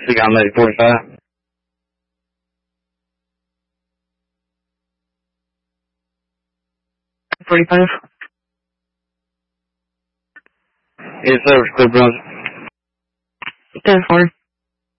Speak on 9045. Yes, sir. Clear Brunswick. 10-4.